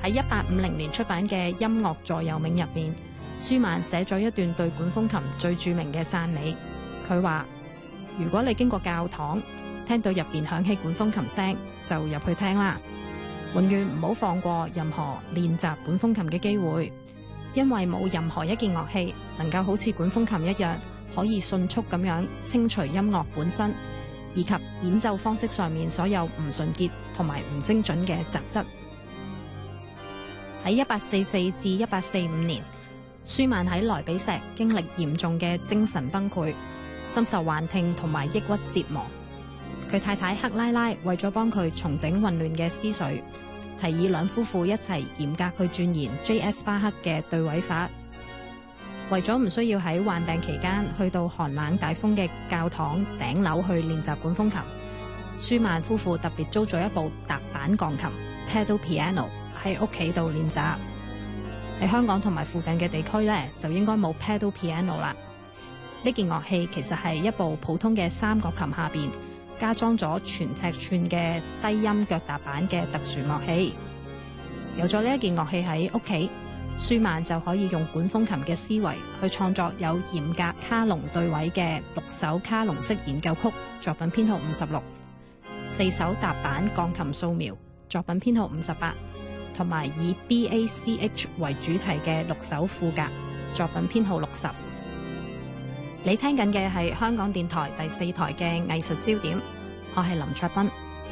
喺1850年出版嘅音樂座右銘入面，舒曼寫咗一段對管風琴最著名嘅讚美。佢話：如果你經過教堂，聽到入邊響起管風琴聲，就入去聽啦。永遠唔好放過任何練習管風琴嘅機會，因為冇任何一件樂器能夠好似管風琴一樣，可以迅速咁樣清除音樂本身以及演奏方式上面所有唔純潔同埋唔精準嘅雜質。喺1844至1845年，舒曼喺萊比錫經歷嚴重嘅精神崩潰，深受幻聽同埋抑鬱折磨。佢太太克拉拉為咗幫佢重整混亂嘅思緒，提議兩夫婦一齊嚴格去鑽研 J.S. 巴克嘅對位法。為咗唔需要喺患病期間去到寒冷大風嘅教堂頂樓去練習管風琴，舒曼夫婦特別租咗一部踏板鋼琴 （pedal piano） 喺屋企度練習。喺香港同埋附近嘅地區呢，就應該冇 pedal piano 啦。呢件樂器其實係一部普通嘅三角琴下邊加裝咗全尺寸嘅低音腳踏板嘅特殊樂器。有咗呢一件樂器喺屋企，舒曼就可以用管風琴嘅思維去創作有嚴格卡農對位嘅6首卡農式研究曲，作品編號56； 4首踏板鋼琴素描，作品編號58，同埋以 BACH 為主題嘅6首賦格，作品編號60。你聽緊嘅係香港電台第4台嘅藝術焦點，我係林卓斌。